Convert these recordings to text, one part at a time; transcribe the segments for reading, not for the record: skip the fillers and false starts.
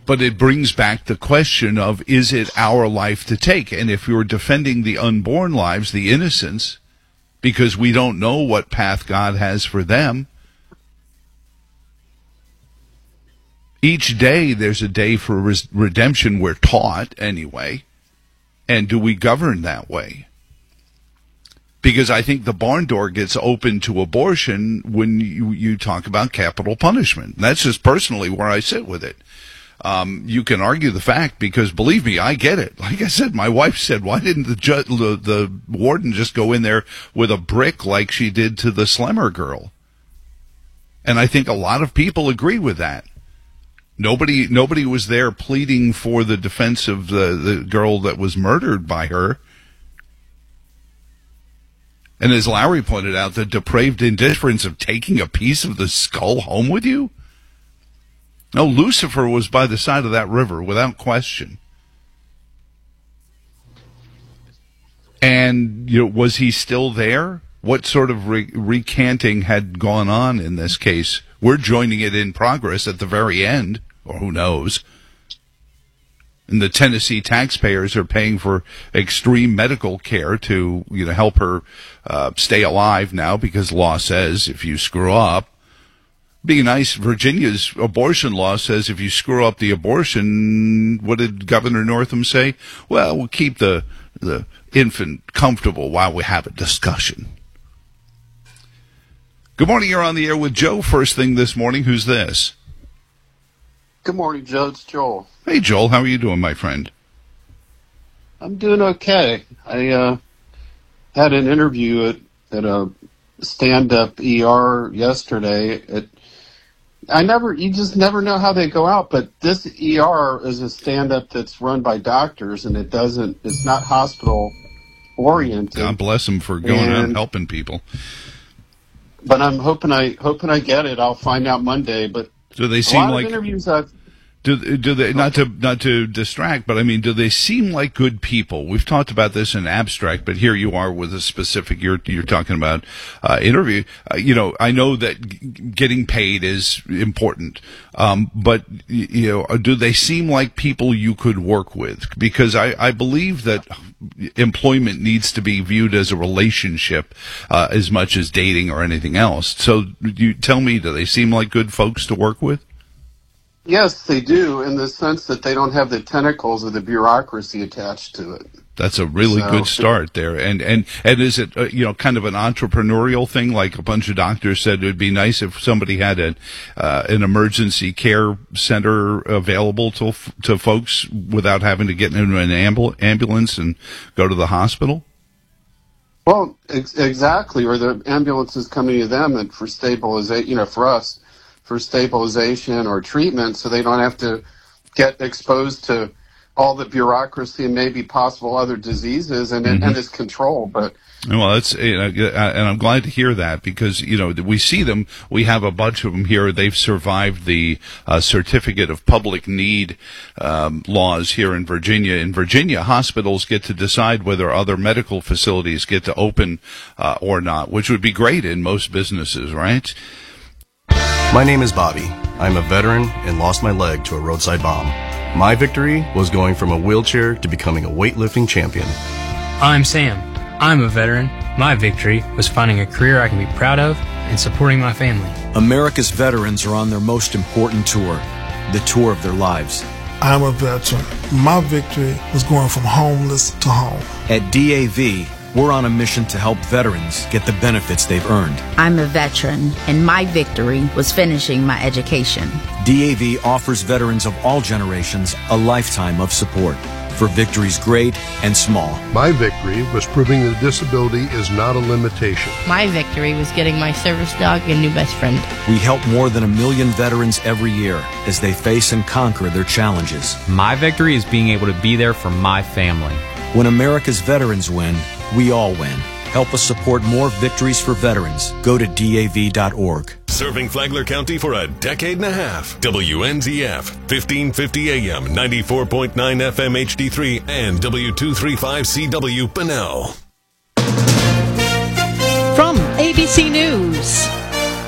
But it brings back the question of, is it our life to take? And if you're defending the unborn lives, the innocents, because we don't know what path God has for them, each day there's a day for redemption, we're taught anyway. And do we govern that way? Because I think the barn door gets open to abortion when you talk about capital punishment. That's just personally where I sit with it. You can argue the fact, because believe me, I get it. Like I said, my wife said, why didn't the warden just go in there with a brick like she did to the Slemmer girl? And I think a lot of people agree with that. Nobody was there pleading for the defense of the girl that was murdered by her. And as Larry pointed out, the depraved indifference of taking a piece of the skull home with you? No, Lucifer was by the side of that river, without question. And was he still there? What sort of recanting had gone on in this case? We're joining it in progress at the very end, or who knows. And the Tennessee taxpayers are paying for extreme medical care to help her stay alive now, because law says if you screw up. Be nice. Virginia's abortion law says if you screw up the abortion, what did Governor Northam say? Well, we'll keep the infant comfortable while we have a discussion. Good morning. You're on the air with Joe. First thing this morning. Who's this? Good morning, Joe. It's Joel. Hey, Joel. How are you doing, my friend? I'm doing okay. I had an interview at a stand-up ER yesterday. You just never know how they go out, but this ER is a stand-up that's run by doctors, and it's not hospital oriented. God bless them for going out and helping people. But I'm hoping I get it. I'll find out Monday. But do they seem like interviews do they not to distract? But I mean, do they seem like good people? We've talked about this in abstract, but here you are with a specific. You're talking about interview. I know that getting paid is important, but do they seem like people you could work with? Because I believe that employment needs to be viewed as a relationship as much as dating or anything else. So you tell me, do they seem like good folks to work with? Yes, they do, in the sense that they don't have the tentacles of the bureaucracy attached to it. That's a really good start there. And is it kind of an entrepreneurial thing? Like a bunch of doctors said, it would be nice if somebody had an emergency care center available to folks without having to get into an ambulance and go to the hospital. Well, exactly. Or the ambulance is coming to them and for stabilization. For us, for stabilization or treatment, so they don't have to get exposed to all the bureaucracy and maybe possible other diseases and it's control. But well, that's and I'm glad to hear that, because we see them. We have a bunch of them here. They've survived the certificate of public need laws here in Virginia. In Virginia, hospitals get to decide whether other medical facilities get to open or not, which would be great in most businesses, right? My name is Bobby. I'm a veteran and lost my leg to a roadside bomb. My victory was going from a wheelchair to becoming a weightlifting champion. I'm Sam. I'm a veteran. My victory was finding a career I can be proud of and supporting my family. America's veterans are on their most important tour, the tour of their lives. I'm a veteran. My victory was going from homeless to home. At DAV, we're on a mission to help veterans get the benefits they've earned. I'm a veteran, and my victory was finishing my education. DAV offers veterans of all generations a lifetime of support for victories great and small. My victory was proving that disability is not a limitation. My victory was getting my service dog a new best friend. We help more than 1 million veterans every year as they face and conquer their challenges. My victory is being able to be there for my family. When America's veterans win, we all win. Help us support more victories for veterans. Go to DAV.org. Serving Flagler County for a decade and a half. WNZF, 1550 AM, 94.9 FM HD3, and W235CW Bunnell. From ABC News,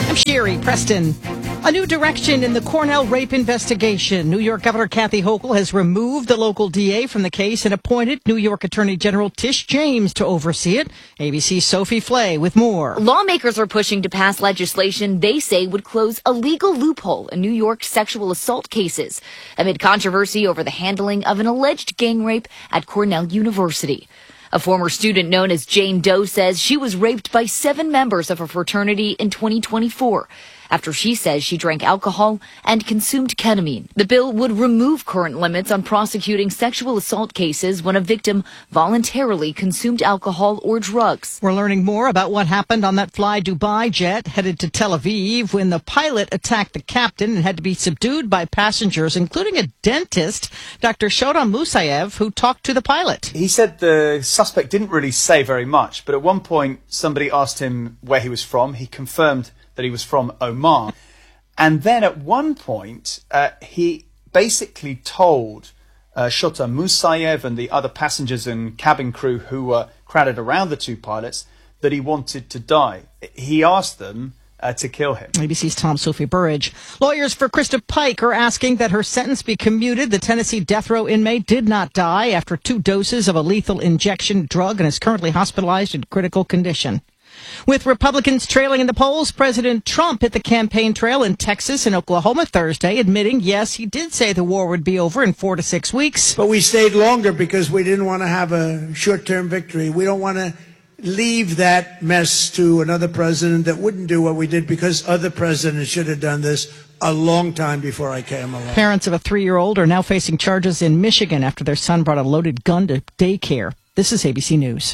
I'm Sherry Preston. A new direction in the Cornell rape investigation. New York Governor Kathy Hochul has removed the local DA from the case and appointed New York Attorney General Tish James to oversee it. ABC's Sophie Flay with more. Lawmakers are pushing to pass legislation they say would close a legal loophole in New York sexual assault cases amid controversy over the handling of an alleged gang rape at Cornell University. A former student known as Jane Doe says she was raped by 7 members of her fraternity in 2024 after she says she drank alcohol and consumed ketamine. The bill would remove current limits on prosecuting sexual assault cases when a victim voluntarily consumed alcohol or drugs. We're learning more about what happened on that Fly Dubai jet headed to Tel Aviv when the pilot attacked the captain and had to be subdued by passengers, including a dentist, Dr. Shodam Musayev, who talked to the pilot. He said the suspect didn't really say very much, but at one point somebody asked him where he was from. He confirmed that he was from Oman. And then at one point, he basically told Shodam Musayev and the other passengers and cabin crew who were crowded around the 2 pilots that he wanted to die. He asked them to kill him. ABC's Tom Sophie Burridge. Lawyers for Krista Pike are asking that her sentence be commuted. The Tennessee death row inmate did not die after 2 doses of a lethal injection drug and is currently hospitalized in critical condition. With Republicans trailing in the polls, President Trump hit the campaign trail in Texas and Oklahoma Thursday, admitting, yes, he did say the war would be over in 4 to 6 weeks. But we stayed longer because we didn't want to have a short-term victory. We don't want to leave that mess to another president that wouldn't do what we did, because other presidents should have done this a long time before I came along. Parents of a 3-year-old are now facing charges in Michigan after their son brought a loaded gun to daycare. This is ABC News.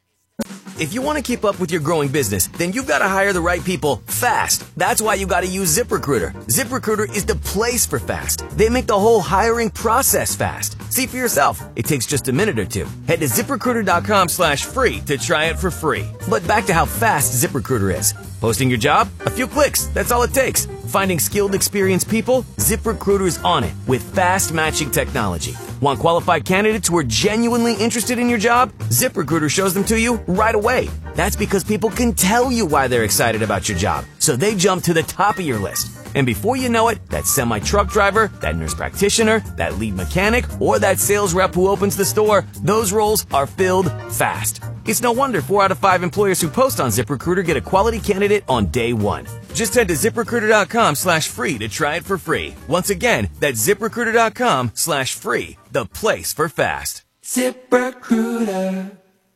If you want to keep up with your growing business, then you've got to hire the right people fast. That's why you got to use ZipRecruiter. ZipRecruiter is the place for fast. They make the whole hiring process fast. See for yourself. It takes just a minute or 2. Head to ZipRecruiter.com/free to try it for free. But back to how fast ZipRecruiter is. Posting your job? A few clicks. That's all it takes. Finding skilled, experienced people? ZipRecruiter is on it with fast matching technology. Want qualified candidates who are genuinely interested in your job? ZipRecruiter shows them to you right away. That's because people can tell you why they're excited about your job, so they jump to the top of your list. And before you know it, that semi-truck driver, that nurse practitioner, that lead mechanic, or that sales rep who opens the store, those roles are filled fast. It's no wonder 4 out of 5 employers who post on ZipRecruiter get a quality candidate on day 1. Just head to ZipRecruiter.com/free to try it for free. Once again, that's ZipRecruiter.com/free, the place for fast. ZipRecruiter.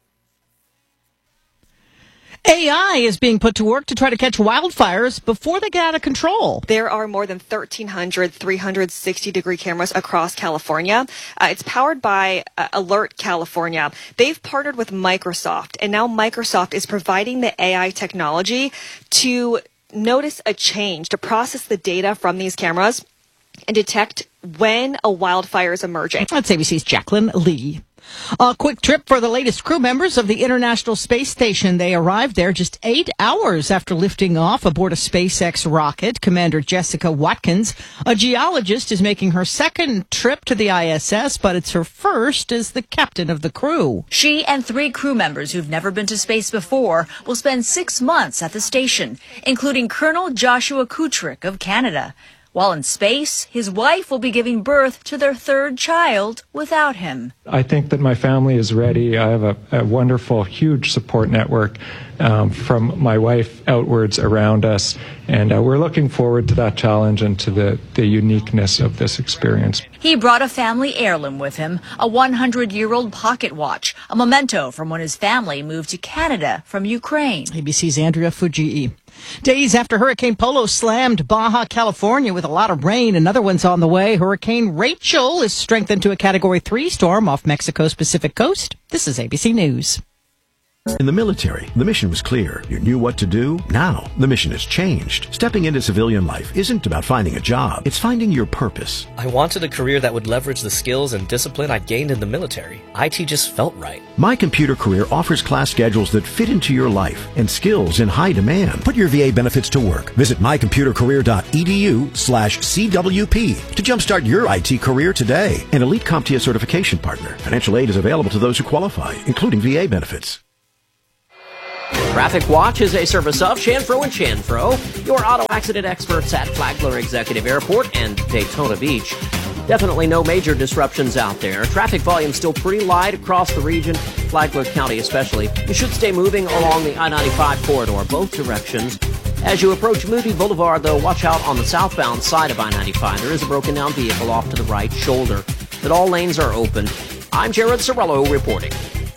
AI is being put to work to try to catch wildfires before they get out of control. There are more than 1,300 360-degree cameras across California. It's powered by Alert California. They've partnered with Microsoft, and now Microsoft is providing the AI technology to notice a change, to process the data from these cameras and detect when a wildfire is emerging. That's ABC's Jacqueline Lee. A quick trip for the latest crew members of the International Space Station. They arrived there just 8 hours after lifting off aboard a SpaceX rocket. Commander Jessica Watkins, a geologist, is making her second trip to the ISS, but it's her first as the captain of the crew. She and 3 crew members who've never been to space before will spend 6 months at the station, including Colonel Joshua Kutrick of Canada. While in space, his wife will be giving birth to their 3rd child without him. I think that my family is ready. I have a wonderful, huge support network from my wife outwards around us, and we're looking forward to that challenge and to the uniqueness of this experience. He brought a family heirloom with him, a 100-year-old pocket watch, a memento from when his family moved to Canada from Ukraine. ABC's Andrea Fujii. Days after Hurricane Polo slammed Baja California with a lot of rain, another one's on the way. Hurricane Rachel is strengthened to a Category 3 storm off Mexico's Pacific coast. This is ABC News. In the military, the mission was clear. You knew what to do. Now, the mission has changed. Stepping into civilian life isn't about finding a job. It's finding your purpose. I wanted a career that would leverage the skills and discipline I'd gained in the military. IT just felt right. My Computer Career offers class schedules that fit into your life and skills in high demand. Put your VA benefits to work. Visit mycomputercareer.edu/CWP to jumpstart your IT career today. An elite CompTIA certification partner. Financial aid is available to those who qualify, including VA benefits. Traffic Watch is a service of Chanfro and Chanfro, your auto accident experts at Flagler Executive Airport and Daytona Beach. Definitely no major disruptions out there. Traffic volume still pretty light across the region, Flagler County especially. You should stay moving along the I-95 corridor, both directions. As you approach Moody Boulevard, though, watch out on the southbound side of I-95. There is a broken down vehicle off to the right shoulder, but all lanes are open. I'm Jared Sorello reporting.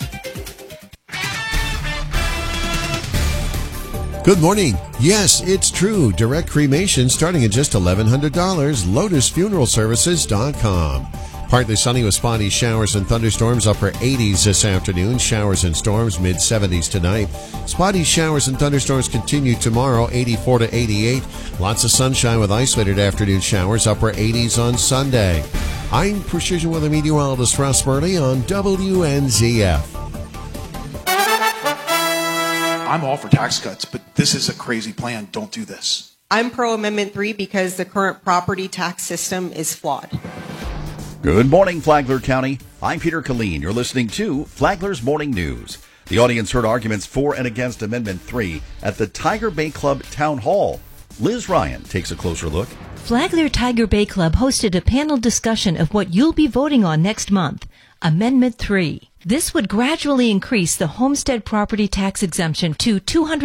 Good morning. Yes, it's true. Direct cremation starting at just $1,100. LotusFuneralServices.com. Partly sunny with spotty showers and thunderstorms, upper 80s this afternoon. Showers and storms, mid-70s tonight. Spotty showers and thunderstorms continue tomorrow, 84 to 88. Lots of sunshine with isolated afternoon showers, upper 80s on Sunday. I'm Precision Weather Meteorologist Ross Burley on WNZF. I'm all for tax cuts, but this is a crazy plan. Don't do this. I'm pro Amendment 3 because the current property tax system is flawed. Good morning, Flagler County. I'm Peter Killeen. You're listening to Flagler's Morning News. The audience heard arguments for and against Amendment 3 at the Tiger Bay Club Town Hall. Liz Ryan takes a closer look. Flagler Tiger Bay Club hosted a panel discussion of what you'll be voting on next month, Amendment 3. This would gradually increase the homestead property tax exemption to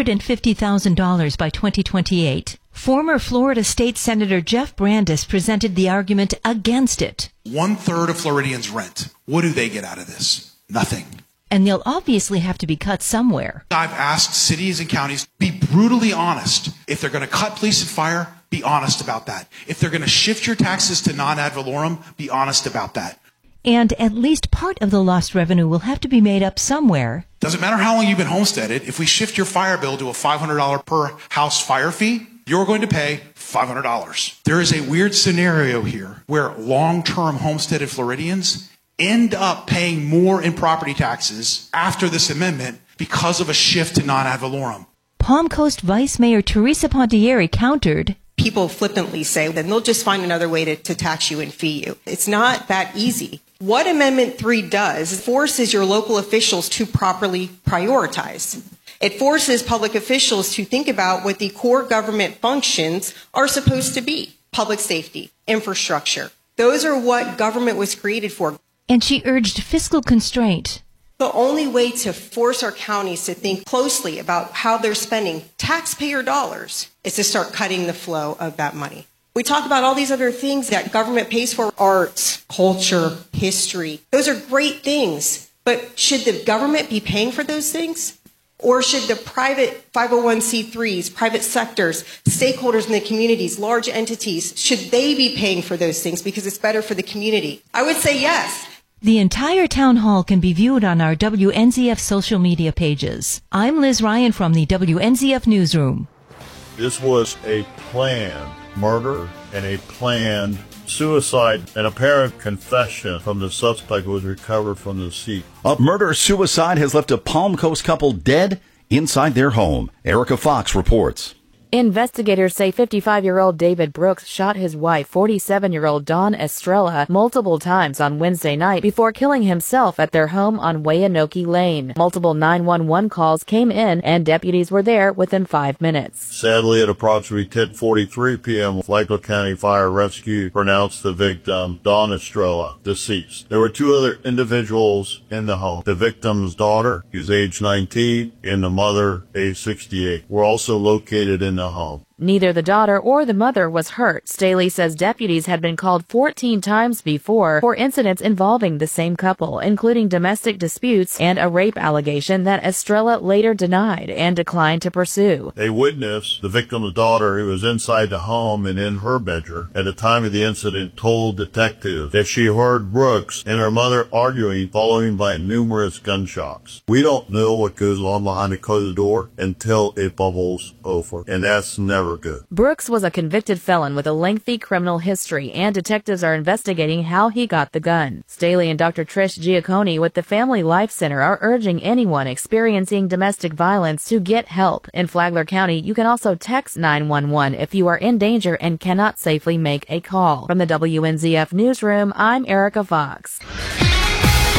$250,000 by 2028. Former Florida State Senator Jeff Brandes presented the argument against it. 1/3 of Floridians rent. What do they get out of this? Nothing. And they'll obviously have to be cut somewhere. I've asked cities and counties, be brutally honest. If they're going to cut police and fire, be honest about that. If they're going to shift your taxes to non-ad valorem, be honest about that. And at least part of the lost revenue will have to be made up somewhere. Doesn't matter how long you've been homesteaded, if we shift your fire bill to a $500 per house fire fee, you're going to pay $500. There is a weird scenario here where long-term homesteaded Floridians end up paying more in property taxes after this amendment because of a shift to non-ad valorem. Palm Coast Vice Mayor Teresa Pontieri countered. People flippantly say that they'll just find another way to tax you and fee you. It's not that easy. What Amendment 3 does is forces your local officials to properly prioritize. It forces public officials to think about what the core government functions are supposed to be. Public safety, infrastructure. Those are what government was created for. And she urged fiscal constraint. The only way to force our counties to think closely about how they're spending taxpayer dollars is to start cutting the flow of that money. We talk about all these other things that government pays for, arts, culture, history. Those are great things, but should the government be paying for those things? Or should the private 501c3s, private sectors, stakeholders in the communities, large entities, should they be paying for those things because it's better for the community? I would say yes. The entire town hall can be viewed on our WNZF social media pages. I'm Liz Ryan from the WNZF Newsroom. This was a planned murder and a planned suicide. An apparent confession from the suspect was recovered from the scene. A murder-suicide has left a Palm Coast couple dead inside their home. Erica Fox reports. Investigators say 55-year-old David Brooks shot his wife, 47-year-old Dawn Estrella, multiple times on Wednesday night before killing himself at their home on Wayanoke Lane. Multiple 911 calls came in, and deputies were there within 5 minutes. Sadly, at approximately 10:43 p.m., Flagler County Fire Rescue pronounced the victim, Dawn Estrella, deceased. There were two other individuals in the home. The victim's daughter, who's age 19, and the mother, age 68, were also located in the home. Neither the daughter or the mother was hurt. Staley says deputies had been called 14 times before for incidents involving the same couple, including domestic disputes and a rape allegation that Estrella later denied and declined to pursue. A witness, the victim's daughter, who was inside the home and in her bedroom at the time of the incident, told detectives that she heard Brooks and her mother arguing, followed by numerous gunshots. We don't know what goes on behind the closed door until it bubbles over, and that's never good. Brooks was a convicted felon with a lengthy criminal history, and detectives are investigating how he got the gun. Staley and Dr. Trish Giacconi with the Family Life Center are urging anyone experiencing domestic violence to get help. In Flagler County, you can also text 911 if you are in danger and cannot safely make a call. From the WNZF Newsroom, I'm Erica Fox.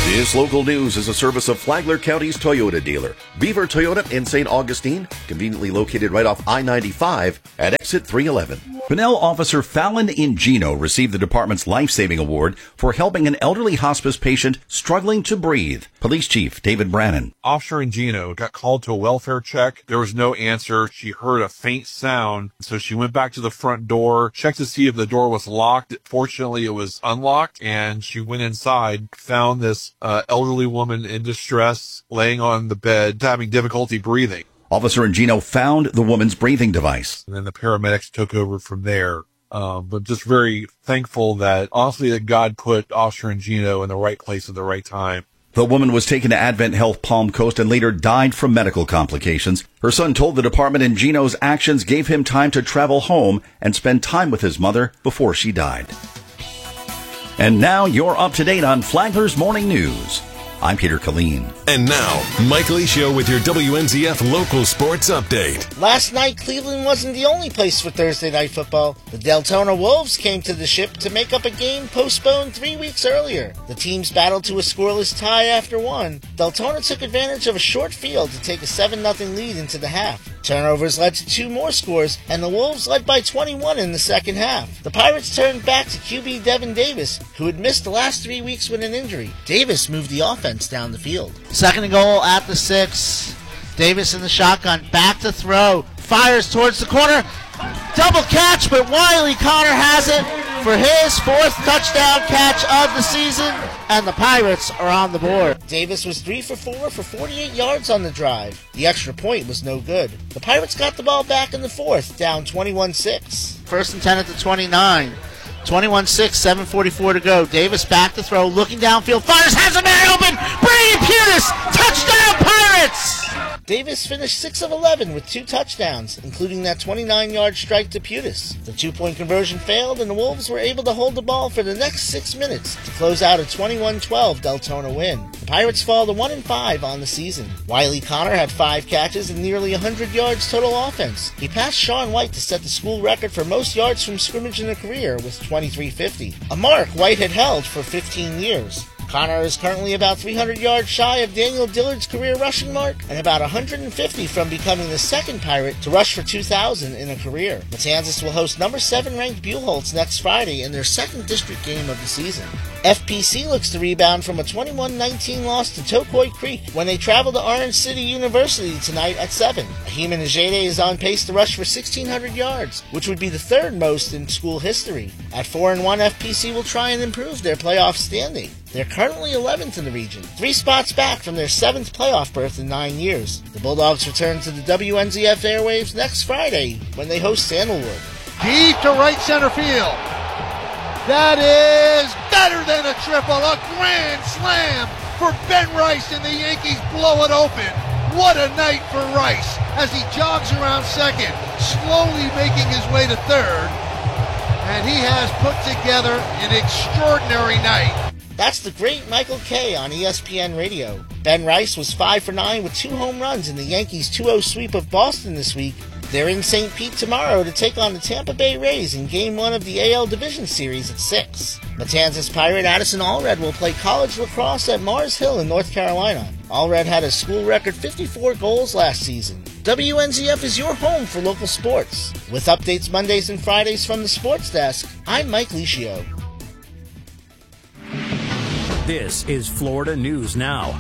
This local news is a service of Flagler County's Toyota dealer, Beaver Toyota in St. Augustine, conveniently located right off I-95 at exit 311. Pinnell Officer Fallon Ingino received the department's life-saving award for helping an elderly hospice patient struggling to breathe. Police Chief David Brannon. Officer Ingino got called to a welfare check. There was no answer. She heard a faint sound, so she went back to the front door, checked to see if the door was locked. Fortunately, it was unlocked, and she went inside, found this elderly woman in distress, laying on the bed, having difficulty breathing. Officer Ingino found the woman's breathing device. And then the paramedics took over from there. But just very thankful that, honestly, that God put Officer Ingino in the right place at the right time. The woman was taken to Advent Health Palm Coast and later died from medical complications. Her son told the department Ingino's actions gave him time to travel home and spend time with his mother before she died. And now you're up to date on Flagler's Morning News. I'm Peter Killeen. And now, Mike Licio with your WNZF local sports update. Last night, Cleveland wasn't the only place for Thursday night football. The Deltona Wolves came to the Ship to make up a game postponed 3 weeks earlier. The teams battled to a scoreless tie after one. Deltona took advantage of a short field to take a 7-0 lead into the half. Turnovers led to 2 more scores, and the Wolves led by 21 in the second half. The Pirates turned back to QB Devin Davis, who had missed the last 3 weeks with an injury. Davis moved the offense down the field. Second and goal at the 6. Davis in the shotgun, back to throw, fires towards the corner. Double catch, but Wiley Connor has it for his 4th touchdown catch of the season, and the Pirates are on the board. Davis was 3 for 4 for 48 yards on the drive. The extra point was no good. The Pirates got the ball back in the 4th, down 21-6. First and 10 at the 29. 21-6, 7:44 to go. Davis back to throw, looking downfield, fires, has a man open! Brady Putis! Touchdown Pirates! Davis finished 6 of 11 with 2 touchdowns, including that 29-yard strike to Putis. The 2-point conversion failed, and the Wolves were able to hold the ball for the next 6 minutes to close out a 21-12 Deltona win. The Pirates fall to 1-5 on the season. Wiley Connor had 5 catches and nearly 100 yards total offense. He passed Sean White to set the school record for most yards from scrimmage in a career with 2350, a mark White had held for 15 years. Connor is currently about 300 yards shy of Daniel Dillard's career rushing mark and about 150 from becoming the second Pirate to rush for 2,000 in a career. Matanzas will host number 7 ranked Buchholz next Friday in their 2nd district game of the season. FPC looks to rebound from a 21-19 loss to Tokoi Creek when they travel to Orange City University tonight at 7. Ahima Najede is on pace to rush for 1,600 yards, which would be the 3rd most in school history. At 4-1, FPC will try and improve their playoff standing. They're currently 11th in the region, 3 spots back from their 7th playoff berth in 9 years. The Bulldogs return to the WNZF airwaves next Friday when they host Sandalwood. Deep to right center field. That is better than a triple, a grand slam for Ben Rice, and the Yankees blow it open. What a night for Rice as he jogs around second, slowly making his way to third, and he has put together an extraordinary night. That's the great Michael Kay on ESPN Radio. Ben Rice was 5 for 9 with 2 home runs in the Yankees' 2-0 sweep of Boston this week. They're in St. Pete tomorrow to take on the Tampa Bay Rays in Game 1 of the AL Division Series at 6. Matanzas Pirate Addison Allred will play college lacrosse at Mars Hill in North Carolina. Allred had a school record 54 goals last season. WNZF is your home for local sports. With updates Mondays and Fridays from the Sports Desk, I'm Mike Licio. This is Florida News Now.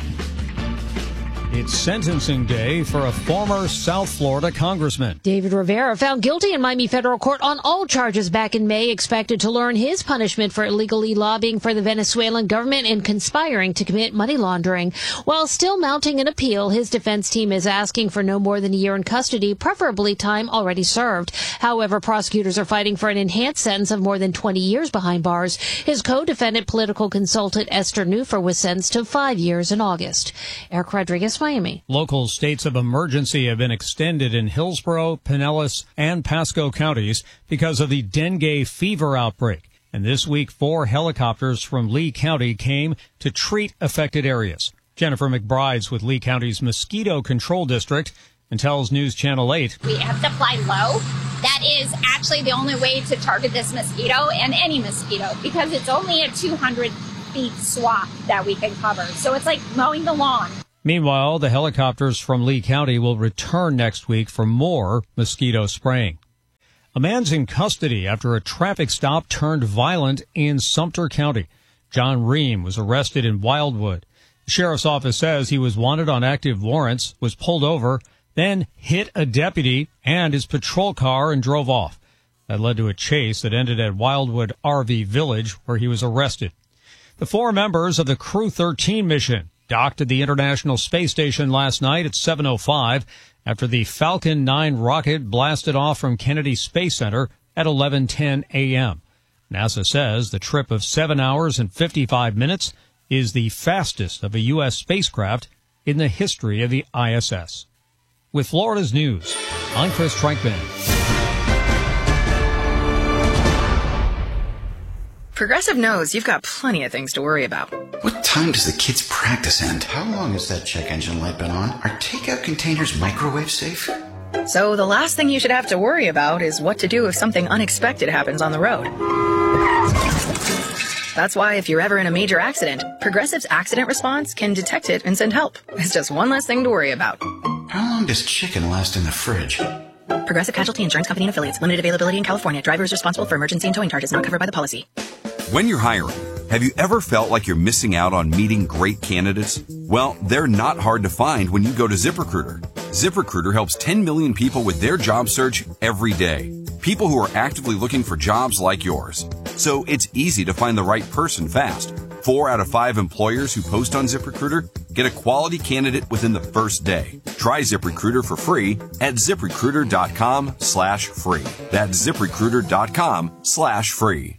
It's sentencing day for a former South Florida congressman. David Rivera found guilty in Miami federal court on all charges back in May, expected to learn his punishment for illegally lobbying for the Venezuelan government and conspiring to commit money laundering. While still mounting an appeal, his defense team is asking for no more than a year in custody, preferably time already served. However, prosecutors are fighting for an enhanced sentence of more than 20 years behind bars. His co-defendant, political consultant Esther Neufer, was sentenced to 5 years in August. Eric Rodriguez, Miami. Local states of emergency have been extended in Hillsborough, Pinellas, and Pasco counties because of the dengue fever outbreak. And this week, 4 helicopters from Lee County came to treat affected areas. Jennifer McBride's with Lee County's Mosquito Control District and tells News Channel 8. We have to fly low. That is actually the only way to target this mosquito and any mosquito because it's only a 200 feet swath that we can cover. So it's like mowing the lawn. Meanwhile, the helicopters from Lee County will return next week for more mosquito spraying. A man's in custody after a traffic stop turned violent in Sumter County. John Ream was arrested in Wildwood. The sheriff's office says he was wanted on active warrants, was pulled over, then hit a deputy and his patrol car and drove off. That led to a chase that ended at Wildwood RV Village, where he was arrested. The 4 members of the Crew 13 mission docked at the International Space Station last night at 7:05 after the Falcon 9 rocket blasted off from Kennedy Space Center at 11:10 a.m. NASA says the trip of 7 hours and 55 minutes is the fastest of a U.S. spacecraft in the history of the ISS. With Florida's news, I'm Chris Trankman. Progressive knows you've got plenty of things to worry about. What time does the kids' practice end? How long has that check engine light been on? Are takeout containers microwave safe? So the last thing you should have to worry about is what to do if something unexpected happens on the road. That's why if you're ever in a major accident, Progressive's accident response can detect it and send help. It's just one less thing to worry about. How long does chicken last in the fridge? Progressive Casualty Insurance Company and Affiliates. Limited availability in California. Driver is responsible for emergency and towing charges not covered by the policy. When you're hiring, have you ever felt like you're missing out on meeting great candidates? Well, they're not hard to find when you go to ZipRecruiter. ZipRecruiter helps 10 million people with their job search every day. People who are actively looking for jobs like yours. So it's easy to find the right person fast. 4 out of 5 employers who post on ZipRecruiter get a quality candidate within the first day. Try ZipRecruiter for free at ZipRecruiter.com/free. That's ZipRecruiter.com/free.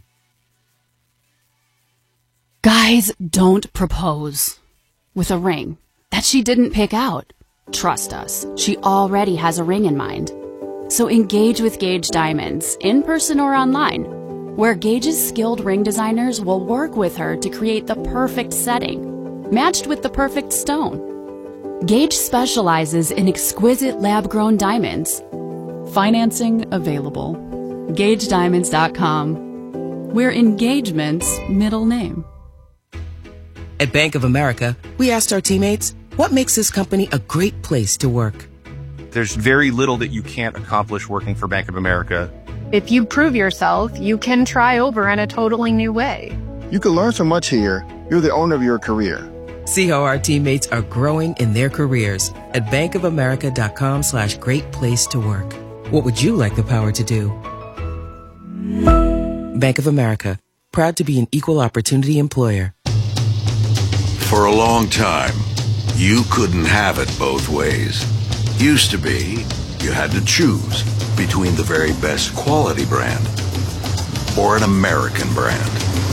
Guys, don't propose with a ring that she didn't pick out. Trust us, she already has a ring in mind. So engage with Gage Diamonds, in person or online, where Gage's skilled ring designers will work with her to create the perfect setting, matched with the perfect stone. Gage specializes in exquisite lab-grown diamonds. Financing available. GageDiamonds.com. We're engagement's middle name. At Bank of America, we asked our teammates, what makes this company a great place to work? There's very little that you can't accomplish working for Bank of America. If you prove yourself, you can try over in a totally new way. You can learn so much here. You're the owner of your career. See how our teammates are growing in their careers at bankofamerica.com/great place to work. What would you like the power to do? Bank of America, proud to be an equal opportunity employer. For a long time, you couldn't have it both ways. Used to be, you had to choose between the very best quality brand or an American brand.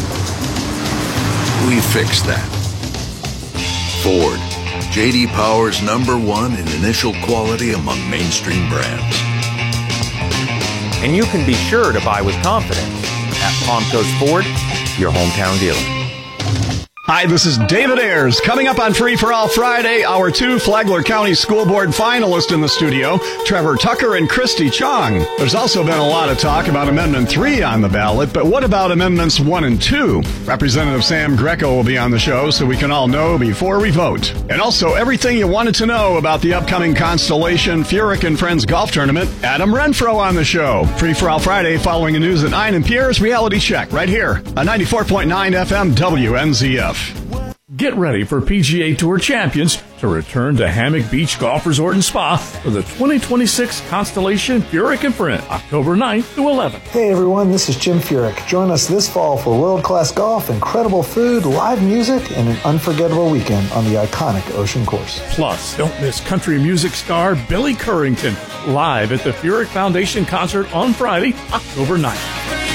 We fixed that. Ford, J.D. Power's #1 in initial quality among mainstream brands. And you can be sure to buy with confidence at Palm Coast Ford, your hometown dealer. Hi, this is David Ayers. Coming up on Free for All Friday, our 2 Flagler County School Board finalists in the studio, Trevor Tucker and Christy Chong. There's also been a lot of talk about Amendment 3 on the ballot, but what about Amendments 1 and 2? Representative Sam Greco will be on the show so we can all know before we vote. And also everything you wanted to know about the upcoming Constellation Furyk and Friends Golf Tournament. Adam Renfro on the show. Free for All Friday following the news at 9 and Pierre's Reality Check right here on 94.9 FM WNZF. Get ready for PGA Tour champions to return to Hammock Beach Golf Resort and Spa for the 2026 Constellation Furyk and Friends, October 9th to 11th. Hey everyone, this is Jim Furyk. Join us this fall for world-class golf, incredible food, live music, and an unforgettable weekend on the iconic Ocean Course. Plus, don't miss country music star Billy Currington live at the Furyk Foundation concert on Friday, October 9th.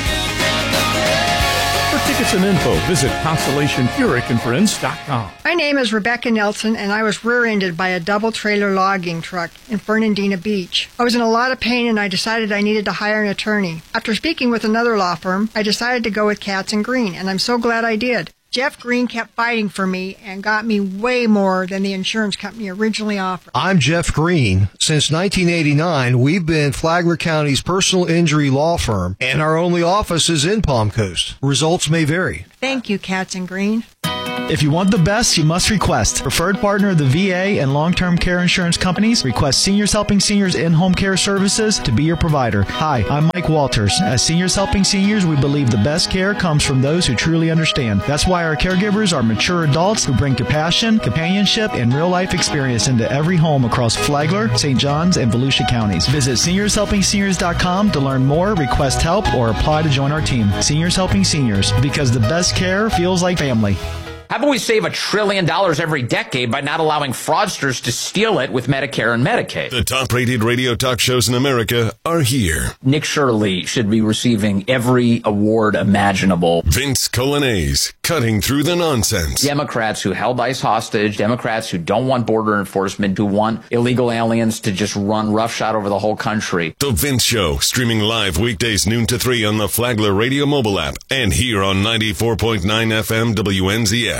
For tickets and info, visit ConstellationFurykandFriends.com. My name is Rebecca Nelson, and I was rear-ended by a double-trailer logging truck in Fernandina Beach. I was in a lot of pain, and I decided I needed to hire an attorney. After speaking with another law firm, I decided to go with Katz & Green, and I'm so glad I did. Jeff Green kept fighting for me and got me way more than the insurance company originally offered. I'm Jeff Green. Since 1989, we've been Flagler County's personal injury law firm, and our only office is in Palm Coast. Results may vary. Thank you, Katz & Green. If you want the best, you must request. Preferred partner of the VA and long-term care insurance companies, Request Seniors Helping Seniors in-home care services to be your provider. Hi, I'm Mike Walters. As Seniors Helping Seniors, we believe the best care comes from those who truly understand. That's why our caregivers are mature adults who bring compassion, companionship, and real-life experience into every home across Flagler, St. Johns, and Volusia counties. Visit seniorshelpingseniors.com to learn more, request help, or apply to join our team. Seniors Helping Seniors, because the best care feels like family. How about we save $1 trillion every decade by not allowing fraudsters to steal it with Medicare and Medicaid? The top-rated radio talk shows in America are here. Nick Shirley should be receiving every award imaginable. Vince Colanese, cutting through the nonsense. Democrats who held ICE hostage, Democrats who don't want border enforcement, who want illegal aliens to just run roughshod over the whole country. The Vince Show, streaming live weekdays noon to 3 on the Flagler Radio mobile app and here on 94.9 FM WNZF.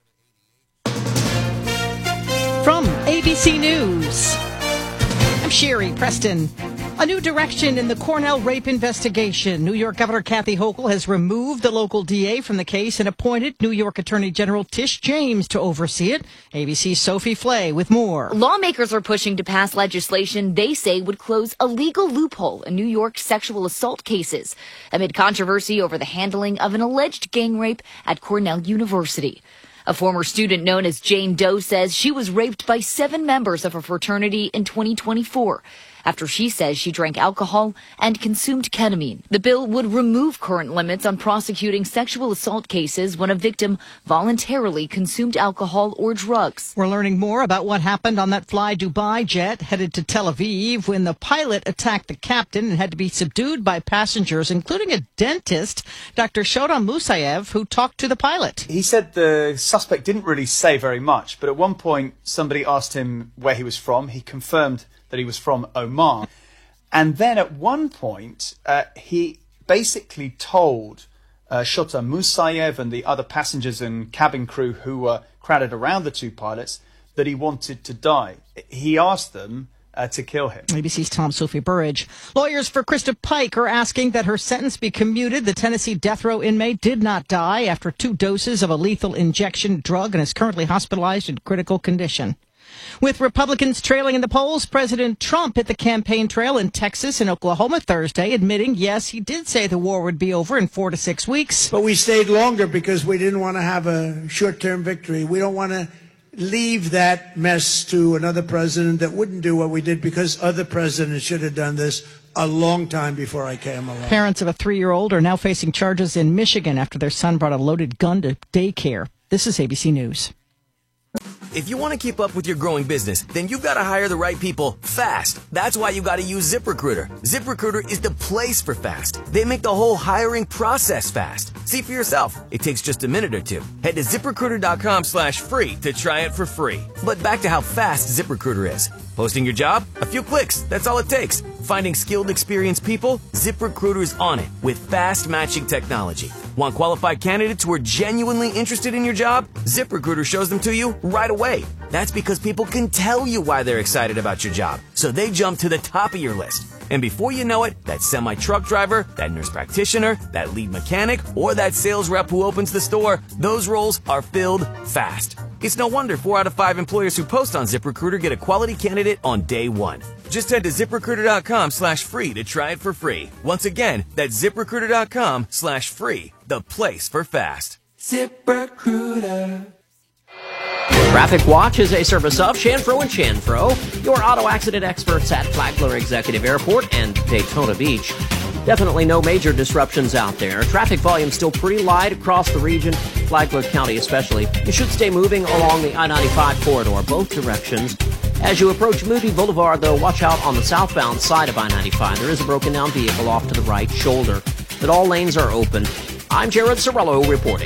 From ABC News, I'm Sherry Preston. A new direction in the Cornell rape investigation. New York Governor Kathy Hochul has removed the local DA from the case and appointed New York Attorney General Tish James to oversee it. ABC's Sophie Flay with more. Lawmakers are pushing to pass legislation they say would close a legal loophole in New York sexual assault cases amid controversy over the handling of an alleged gang rape at Cornell University. A former student known as Jane Doe says she was raped by 7 members of her fraternity in 2024 after she says she drank alcohol and consumed ketamine. The bill would remove current limits on prosecuting sexual assault cases when a victim voluntarily consumed alcohol or drugs. We're learning more about what happened on that Fly Dubai jet headed to Tel Aviv when the pilot attacked the captain and had to be subdued by passengers, including a dentist, Dr. Shodam Musayev, who talked to the pilot. He said the suspect didn't really say very much, but at one point somebody asked him where he was from. He confirmed that he was from Oman. And then at one point, he basically told Shodam Musayev and the other passengers and cabin crew who were crowded around the two pilots that he wanted to die. He asked them to kill him. ABC's Tom Sophie Burridge. Lawyers for Krista Pike are asking that her sentence be commuted. The Tennessee death row inmate did not die after 2 doses of a lethal injection drug and is currently hospitalized in critical condition. With Republicans trailing in the polls, President Trump hit the campaign trail in Texas and Oklahoma Thursday, admitting, yes, he did say the war would be over in 4 to 6 weeks. But we stayed longer because we didn't want to have a short-term victory. We don't want to leave that mess to another president that wouldn't do what we did, because other presidents should have done this a long time before I came along. Parents of a 3-year-old are now facing charges in Michigan after their son brought a loaded gun to daycare. This is ABC News. If you want to keep up with your growing business, then you've got to hire the right people fast. That's why you got to use ZipRecruiter. ZipRecruiter is the place for fast. They make the whole hiring process fast. See for yourself. It takes just a minute or 2. Head to ZipRecruiter.com/free to try it for free. But back to how fast ZipRecruiter is. Posting your job? A few clicks. That's all it takes. Finding skilled, experienced people? ZipRecruiter's on it with fast matching technology. Want qualified candidates who are genuinely interested in your job? ZipRecruiter shows them to you right away. That's because people can tell you why they're excited about your job, so they jump to the top of your list. And before you know it, that semi-truck driver, that nurse practitioner, that lead mechanic, or that sales rep who opens the store, those roles are filled fast. It's no wonder 4 out of 5 employers who post on ZipRecruiter get a quality candidate on day 1. Just head to ZipRecruiter.com/free to try it for free. Once again, that's ZipRecruiter.com/free, the place for fast. ZipRecruiter. Traffic Watch is a service of Chanfro & Chanfro, your auto accident experts at Flagler Executive Airport and Daytona Beach. Definitely no major disruptions out there. Traffic volume still pretty light across the region, Flagler County especially. You should stay moving along the I-95 corridor, both directions. As you approach Moody Boulevard, though, watch out on the southbound side of I-95. There is a broken down vehicle off to the right shoulder, but all lanes are open. I'm Jared Sorello reporting.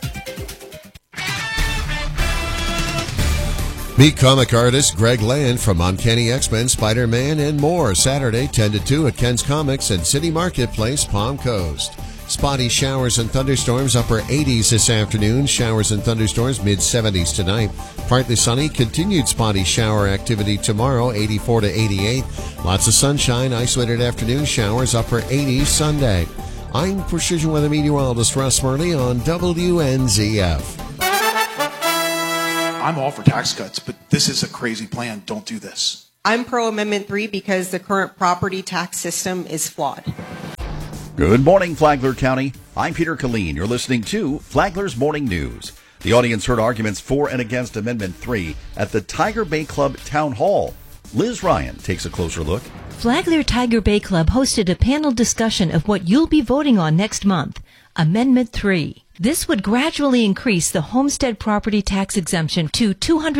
Meet comic artist Greg Land from Uncanny X-Men, Spider-Man, and more. Saturday, 10 to 2 at Ken's Comics and City Marketplace, Palm Coast. Spotty showers and thunderstorms, upper 80s this afternoon. Showers and thunderstorms, mid-70s tonight. Partly sunny, continued spotty shower activity tomorrow, 84 to 88. Lots of sunshine, isolated afternoon showers, upper 80s Sunday. I'm Precision Weather Meteorologist Russ Murley on WNZF. I'm all for tax cuts, but this is a crazy plan. Don't do this. I'm pro Amendment 3 because the current property tax system is flawed. Good morning, Flagler County. I'm Peter Killeen. You're listening to Flagler's Morning News. The audience heard arguments for and against Amendment 3 at the Tiger Bay Club Town Hall. Liz Ryan takes a closer look. Flagler Tiger Bay Club hosted a panel discussion of what you'll be voting on next month, Amendment 3. This would gradually increase the homestead property tax exemption to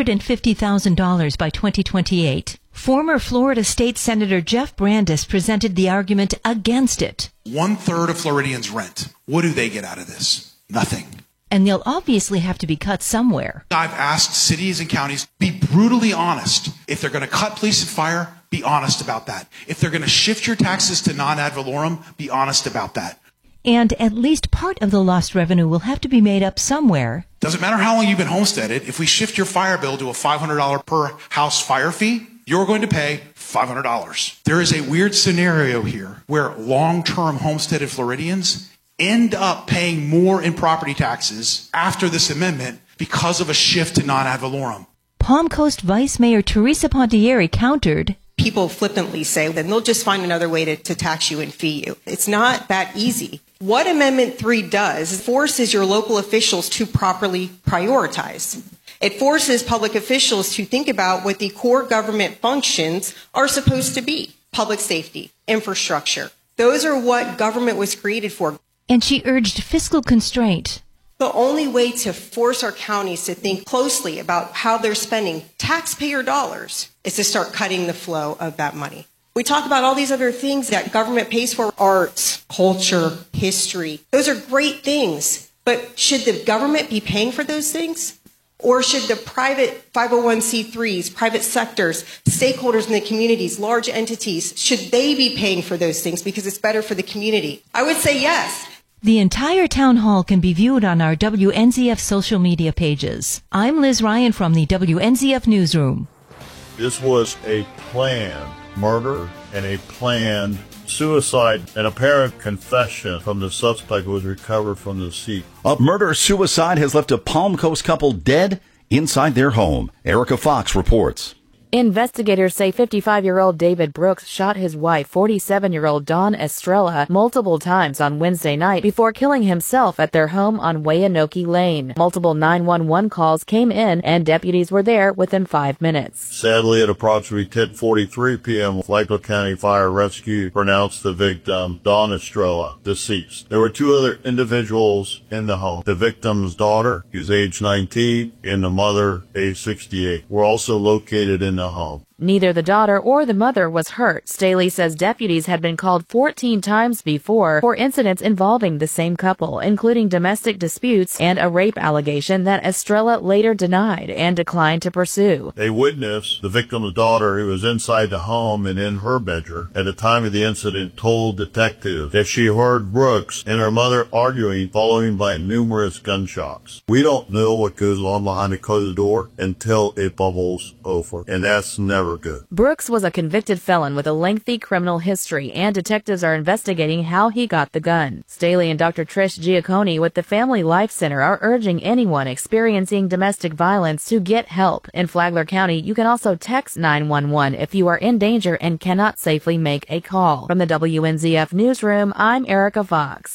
$250,000 by 2028. Former Florida State Senator Jeff Brandes presented the argument against it. 1/3 of Floridians rent. What do they get out of this? Nothing. And they'll obviously have to be cut somewhere. I've asked cities and counties, be brutally honest. If they're going to cut police and fire, be honest about that. If they're going to shift your taxes to non-ad valorem, be honest about that. And at least part of the lost revenue will have to be made up somewhere. Doesn't matter how long you've been homesteaded, if we shift your fire bill to a $500 per house fire fee, you're going to pay $500. There is a weird scenario here where long-term homesteaded Floridians end up paying more in property taxes after this amendment because of a shift to non-ad valorem. Palm Coast Vice Mayor Teresa Pontieri countered. People flippantly say that they'll just find another way to tax you and fee you. It's not that easy. What Amendment 3 does is forces your local officials to properly prioritize. It forces public officials to think about what the core government functions are supposed to be. Public safety, infrastructure. Those are what government was created for. And she urged fiscal constraint. The only way to force our counties to think closely about how they're spending taxpayer dollars is to start cutting the flow of that money. We talk about all these other things that government pays for: arts, culture, history. Those are great things. But should the government be paying for those things? Or should the private 501c3s, private sectors, stakeholders in the communities, large entities, should they be paying for those things because it's better for the community? I would say yes. The entire town hall can be viewed on our WNZF social media pages. I'm Liz Ryan from the WNZF Newsroom. This was a planned murder and a planned suicide. An apparent confession from the suspect was recovered from the scene. A murder-suicide has left a Palm Coast couple dead inside their home. Erica Fox reports. Investigators say 55-year-old David Brooks shot his wife, 47-year-old Dawn Estrella, multiple times on Wednesday night before killing himself at their home on Wayanoke Lane. Multiple 911 calls came in, and deputies were there within 5 minutes. Sadly, at approximately 10:43 p.m., Flagler County Fire Rescue pronounced the victim, Dawn Estrella, deceased. There were two other individuals in the home. The victim's daughter, who's age 19, and the mother, age 68, were also located in the home. Neither the daughter or the mother was hurt. Staley says deputies had been called 14 times before for incidents involving the same couple, including domestic disputes and a rape allegation that Estrella later denied and declined to pursue. A witness, the victim's daughter, who was inside the home and in her bedroom at the time of the incident, told detectives that she heard Brooks and her mother arguing, followed by numerous gunshots. We don't know what goes on behind the closed door until it bubbles over, and that's never good. Brooks was a convicted felon with a lengthy criminal history, and detectives are investigating how he got the gun. Staley and Dr. Trish Giacconi with the Family Life Center are urging anyone experiencing domestic violence to get help. In Flagler County, you can also text 911 if you are in danger and cannot safely make a call. From the WNZF Newsroom, I'm Erica Fox.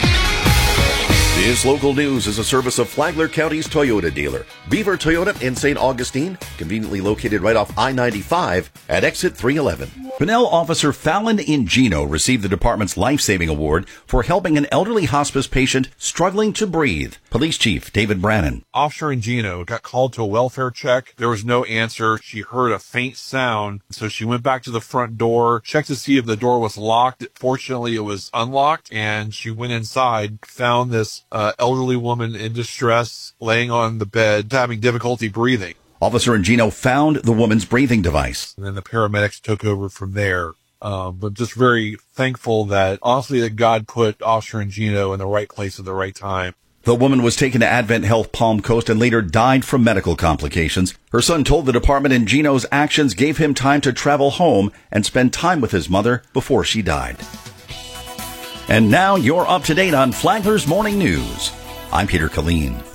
This local news is a service of Flagler County's Toyota dealer, Beaver Toyota in St. Augustine, conveniently located right off I-95 at exit 311. Pinnell Officer Fallon Ingino received the department's life-saving award for helping an elderly hospice patient struggling to breathe. Police Chief David Brannon. Officer Ingino got called to a welfare check. There was no answer. She heard a faint sound, so she went back to the front door, checked to see if the door was locked. Fortunately, it was unlocked, and she went inside, found this elderly woman in distress, laying on the bed, having difficulty breathing. Officer Ingino found the woman's breathing device. And then the paramedics took over from there. But just very thankful that, honestly, that God put Officer Ingino in the right place at the right time. The woman was taken to Advent Health Palm Coast and later died from medical complications. Her son told the department Ingino's actions gave him time to travel home and spend time with his mother before she died. And now you're up to date on Flagler's Morning News. I'm Peter Killeen.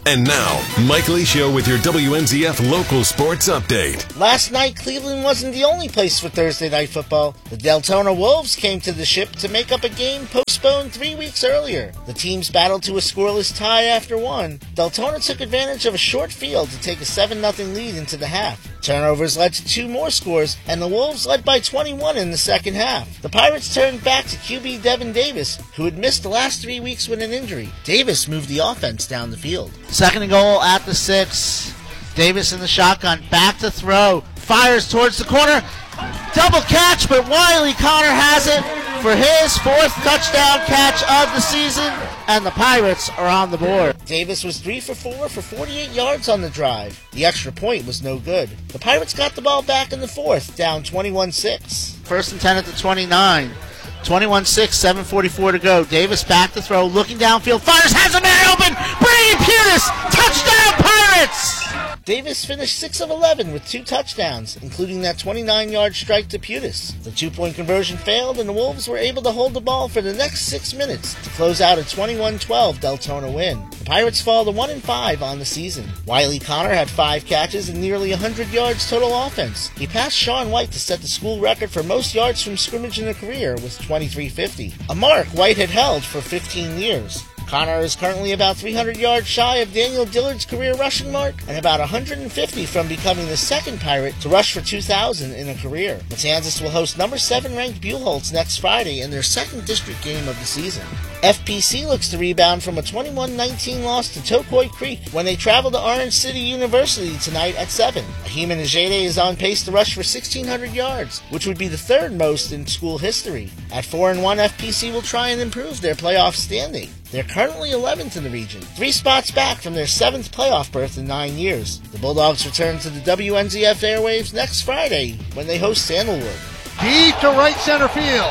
And now, Mike Licio with your WNZF local sports update. Last night, Cleveland wasn't the only place for Thursday night football. The Deltona Wolves came to the Ship to make up a game postponed 3 weeks earlier. The teams battled to a scoreless tie after one. Deltona took advantage of a short field to take a 7-0 lead into the half. Turnovers led to 2 more scores, and the Wolves led by 21 in the second half. The Pirates turned back to QB Devin Davis, who had missed the last 3 weeks with an injury. Davis moved the offense down the field. Second and goal at the 6. Davis in the shotgun, back to throw, fires towards the corner. Double catch, but Wiley Connor has it for his 4th touchdown catch of the season, and the Pirates are on the board. Davis was 3 for 4 for 48 yards on the drive. The extra point was no good. The Pirates got the ball back in the 4th, down 21-6. First and 10 at the 29. 21-6, 7:44 to go. Davis back to throw, looking downfield, fires, has a man open! Brady Putis! Touchdown Pirates! Davis finished 6 of 11 with 2 touchdowns, including that 29-yard strike to Putis. The 2-point conversion failed, and the Wolves were able to hold the ball for the next 6 minutes to close out a 21-12 Deltona win. The Pirates fall to 1-5 on the season. Wiley Connor had 5 catches and nearly 100 yards total offense. He passed Sean White to set the school record for most yards from scrimmage in a career with 2350, a mark White had held for 15 years. Connor is currently about 300 yards shy of Daniel Dillard's career rushing mark and about 150 from becoming the second Pirate to rush for 2,000 in a career. Matanzas will host number 7 ranked Buchholz next Friday in their 2nd district game of the season. FPC looks to rebound from a 21-19 loss to Tokoi Creek when they travel to Orange City University tonight at 7. Ahima Najede is on pace to rush for 1,600 yards, which would be the 3rd most in school history. At 4-1, FPC will try and improve their playoff standing. They're currently 11th in the region, 3 spots back from their 7th playoff berth in 9 years. The Bulldogs return to the WNZF airwaves next Friday when they host Sandalwood. Deep to right center field.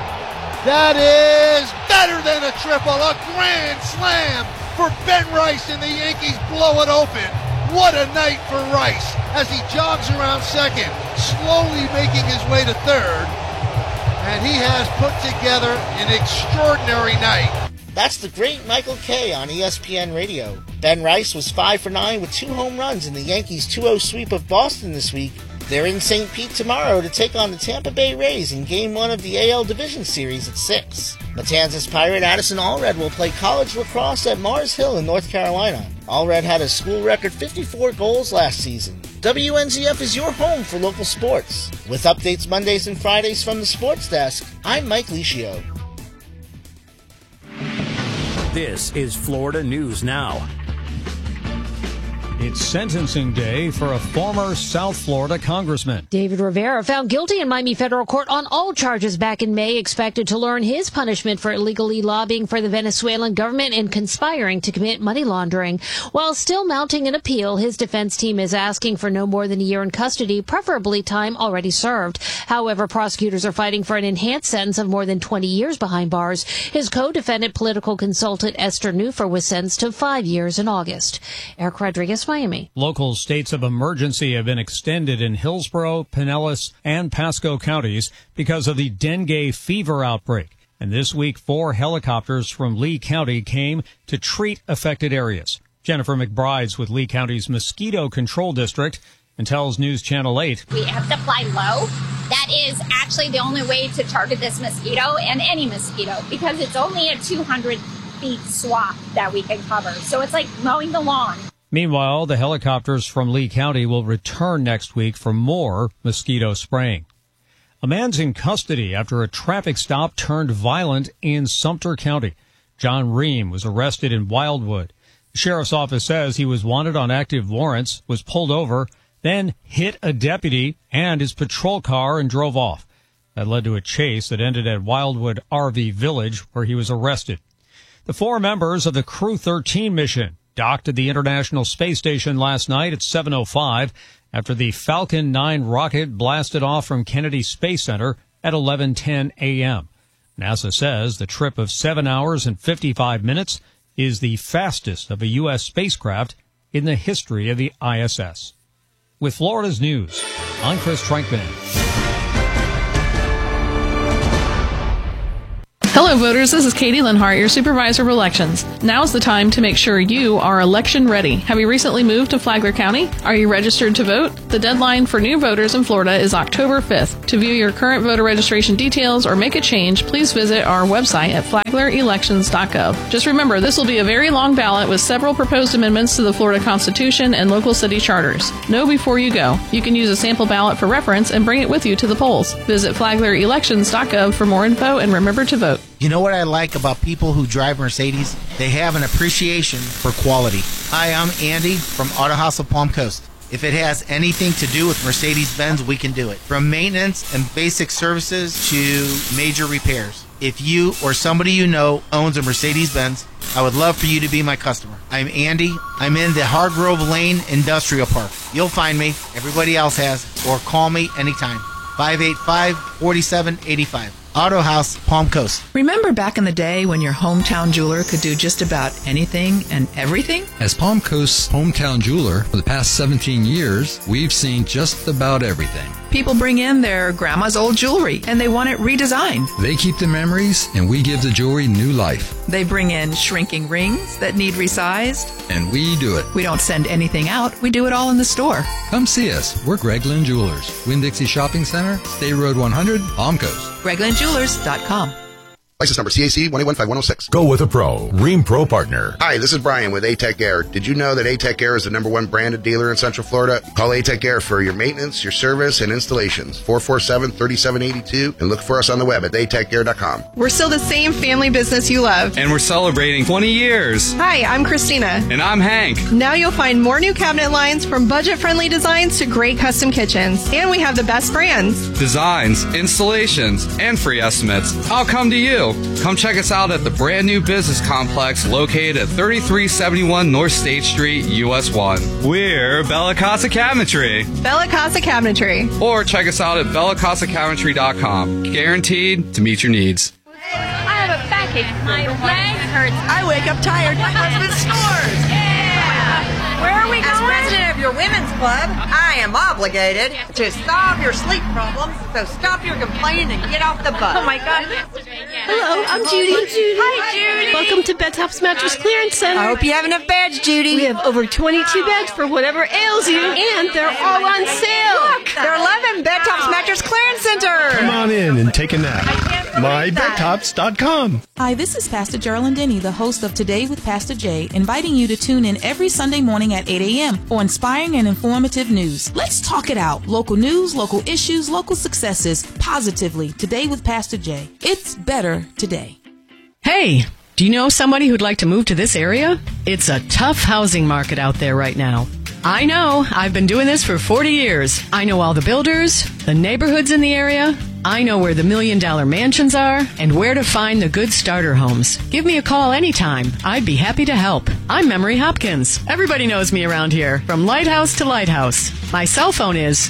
That is better than a triple, a grand slam for Ben Rice, and the Yankees blow it open. What a night for Rice as he jogs around second, slowly making his way to third, and he has put together an extraordinary night. That's the great Michael Kay on ESPN Radio. Ben Rice was 5 for 9 with 2 home runs in the Yankees' 2-0 sweep of Boston this week. They're in St. Pete tomorrow to take on the Tampa Bay Rays in Game 1 of the AL Division Series at 6. Matanzas Pirate Addison Allred will play college lacrosse at Mars Hill in North Carolina. Allred had a school record 54 goals last season. WNZF is your home for local sports. With updates Mondays and Fridays from the sports desk, I'm Mike Licio. This is Florida News Now. It's sentencing day for a former South Florida congressman. David Rivera found guilty in Miami federal court on all charges back in May, expected to learn his punishment for illegally lobbying for the Venezuelan government and conspiring to commit money laundering. While still mounting an appeal, his defense team is asking for no more than a year in custody, preferably time already served. However, prosecutors are fighting for an enhanced sentence of more than 20 years behind bars. His co-defendant, political consultant Esther Neufer, was sentenced to 5 years in August. Eric Rodriguez, Miami. Local states of emergency have been extended in Hillsborough, Pinellas, and Pasco counties because of the dengue fever outbreak. And this week, 4 helicopters from Lee County came to treat affected areas. Jennifer McBride's with Lee County's Mosquito Control District and tells News Channel 8. We have to fly low. That is actually the only way to target this mosquito and any mosquito because it's only a 200 feet swath that we can cover. So it's like mowing the lawn. Meanwhile, the helicopters from Lee County will return next week for more mosquito spraying. A man's in custody after a traffic stop turned violent in Sumter County. John Ream was arrested in Wildwood. The sheriff's office says he was wanted on active warrants, was pulled over, then hit a deputy and his patrol car and drove off. That led to a chase that ended at Wildwood RV Village, where he was arrested. The 4 members of the Crew 13 mission docked at the International Space Station last night at 7:05 after the Falcon 9 rocket blasted off from Kennedy Space Center at 11:10 a.m. NASA says the trip of 7 hours and 55 minutes is the fastest of a U.S. spacecraft in the history of the ISS. With Florida's news, I'm Chris Trankman. Hello, voters. This is Katie Linhart, your supervisor of elections. Now's the time to make sure you are election ready. Have you recently moved to Flagler County? Are you registered to vote? The deadline for new voters in Florida is October 5th. To view your current voter registration details or make a change, please visit our website at flaglerelections.gov. Just remember, this will be a very long ballot with several proposed amendments to the Florida Constitution and local city charters. Know before you go. You can use a sample ballot for reference and bring it with you to the polls. Visit flaglerelections.gov for more info and remember to vote. You know what I like about people who drive Mercedes? They have an appreciation for quality. Hi, I'm Andy from Auto House of Palm Coast. If it has anything to do with Mercedes-Benz, we can do it. From maintenance and basic services to major repairs. If you or somebody you know owns a Mercedes-Benz, I would love for you to be my customer. I'm Andy. I'm in the Hargrove Lane Industrial Park. You'll find me. Everybody else has. Or call me anytime. 585-4785. Auto House, Palm Coast. Remember back in the day when your hometown jeweler could do just about anything and everything? As Palm Coast's hometown jeweler for the past 17 years, we've seen just about everything. People bring in their grandma's old jewelry and they want it redesigned. They keep the memories and we give the jewelry new life. They bring in shrinking rings that need resized. And we do it. We don't send anything out. We do it all in the store. Come see us. We're Greg Lynn Jewelers. Winn-Dixie Shopping Center, State Road 100, Palm Coast. GregLynnJewelers.com. License number CAC 1815106. Go with a pro. Rheem Pro Partner. Hi, this is Brian with A-Tech Air. Did you know that A-Tech Air is the #1 branded dealer in Central Florida? Call A-Tech Air for your maintenance, your service, and installations. 447-3782, and look for us on the web at atechair.com. We're still the same family business you love. And we're celebrating 20 years. Hi, I'm Christina. And I'm Hank. Now you'll find more new cabinet lines, from budget-friendly designs to great custom kitchens. And we have the best brands. Designs, installations, and free estimates. I'll come to you. Come check us out at the brand new business complex located at 3371 North State Street, US 1. We're Bella Casa Cabinetry. Bella Casa Cabinetry. Or check us out at bellacasacabinetry.com. Guaranteed to meet your needs. I have a backache. My leg hurts. I wake up tired. My husband snores. Yeah. Where are we going? As president of your women's club, I am obligated to solve your sleep problems. So stop your complaining and get off the bus. Oh my God. Hello, I'm Judy. Hi, Judy. Welcome to Bedtops Mattress Clearance Center. I hope you have enough beds, Judy. We have over 22 beds for whatever ails you, and they're all on sale. Look, they're 11 Bedtops Mattress Clearance Center. Come on in and take a nap. MyBedtops.com. Hi, this is Pastor Geraldine Denny, the host of Today with Pastor Jay, inviting you to tune in every Sunday morning at 8 a.m. for inspiring and informative news. Let's talk it out. Local news, local issues, local successes, positively. Today with Pastor Jay. It's better today. Hey, do you know somebody who'd like to move to this area? It's a tough housing market out there right now. I know. I've been doing this for 40 years. I know all the builders, the neighborhoods in the area. I know where the $1 million mansions are and where to find the good starter homes. Give me a call anytime. I'd be happy to help. I'm Memory Hopkins. Everybody knows me around here, from lighthouse to lighthouse. My cell phone is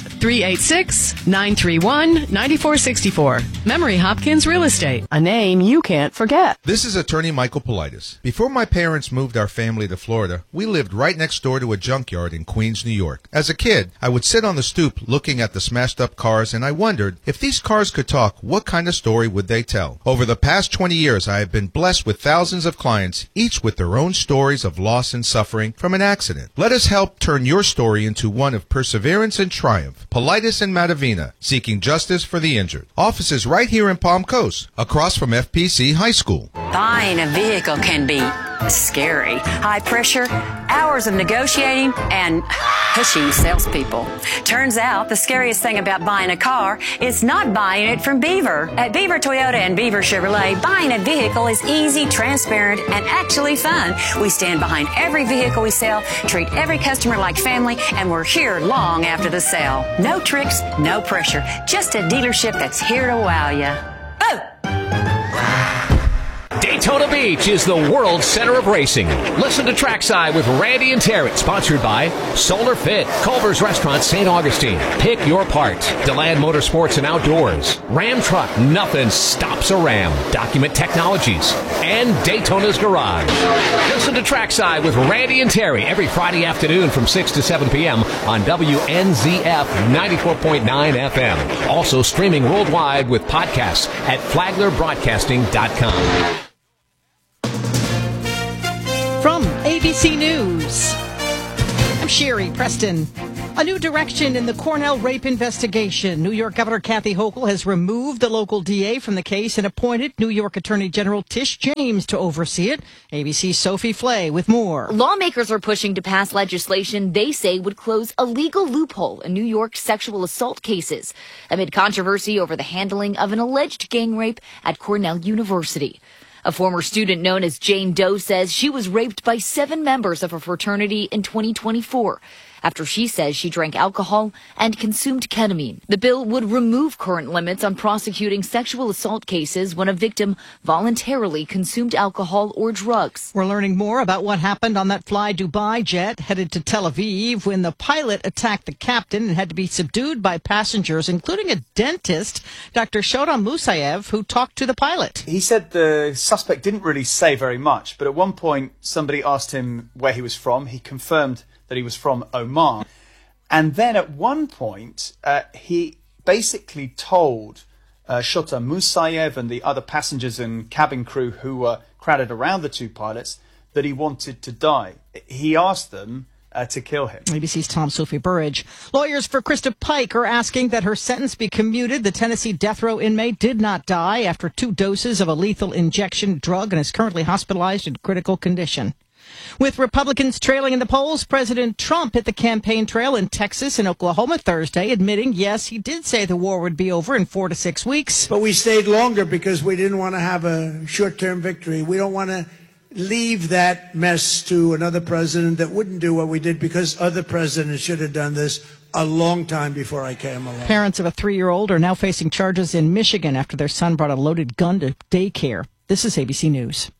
386-931-9464. Memory Hopkins Real Estate, a name you can't forget. This is attorney Michael Politis. Before my parents moved our family to Florida, we lived right next door to a junkyard in Queens, New York. As a kid, I would sit on the stoop looking at the smashed up cars, and I wondered, if these cars could talk, what kind of story would they tell? Over the past 20 years, I have been blessed with thousands of clients, each with their own stories of loss and suffering from an accident. Let us help turn your story into one of perseverance and triumph. Politis and Matavina, seeking justice for the injured. Offices right here in Palm Coast, across from FPC High School. Buying a vehicle can be scary. High pressure, hours of negotiating, and pushy salespeople. Turns out the scariest thing about buying a car is not buying it from Beaver. At Beaver Toyota and Beaver Chevrolet, buying a vehicle is easy, transparent, and actually fun. We stand behind every vehicle we sell, treat every customer like family, and we're here long after the sale. No tricks, no pressure. Just a dealership that's here to wow you. Oh! Day Daytona Beach is the world center of racing. Listen to Trackside with Randy and Terry, sponsored by Solar Fit, Culver's Restaurant, St. Augustine, Pick Your Part, DeLand Motorsports and Outdoors, Ram Truck, nothing stops a Ram, Document Technologies, and Daytona's Garage. Listen to Trackside with Randy and Terry every Friday afternoon from 6 to 7 p.m. on WNZF 94.9 FM. Also streaming worldwide with podcasts at FlaglerBroadcasting.com. From ABC News, I'm Sherry Preston. A new direction in the Cornell rape investigation. New York Governor Kathy Hochul has removed the local DA from the case and appointed New York Attorney General Tish James to oversee it. ABC's Sophie Flay with more. Lawmakers are pushing to pass legislation they say would close a legal loophole in New York's sexual assault cases amid controversy over the handling of an alleged gang rape at Cornell University. A former student known as Jane Doe says she was raped by 7 members of a fraternity in 2024 after she says she drank alcohol and consumed ketamine. The bill would remove current limits on prosecuting sexual assault cases when a victim voluntarily consumed alcohol or drugs. We're learning more about what happened on that Fly Dubai jet headed to Tel Aviv when the pilot attacked the captain and had to be subdued by passengers, including a dentist, Dr. Shodam Musayev, who talked to the pilot. He said the suspect didn't really say very much, but at one point somebody asked him where he was from. He confirmed that he was from Oman. And then at one point, he basically told Shota Musayev and the other passengers and cabin crew who were crowded around the 2 pilots that he wanted to die. He asked them to kill him. ABC's Tom Sophie Burridge. Lawyers for Krista Pike are asking that her sentence be commuted. The Tennessee death row inmate did not die after 2 doses of a lethal injection drug and is currently hospitalized in critical condition. With Republicans trailing in the polls, President Trump hit the campaign trail in Texas and Oklahoma Thursday, admitting, yes, he did say the war would be over in 4 to 6 weeks. But we stayed longer because we didn't want to have a short-term victory. We don't want to leave that mess to another president that wouldn't do what we did, because other presidents should have done this a long time before I came along. Parents of a 3-year-old are now facing charges in Michigan after their son brought a loaded gun to daycare. This is ABC News.